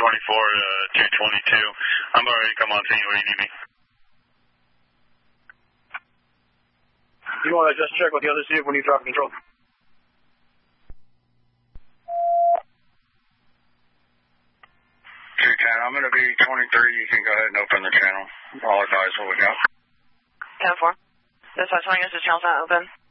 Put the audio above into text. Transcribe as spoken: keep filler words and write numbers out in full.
twenty-four to two twenty-two. I'm already come on scene. Where do you need me? You want to just check with the other C when you drop control? two ten, I'm going to be twenty-three. You can go ahead and open the channel. I'll advise what we got. ten four. This is twenty, this is channel open.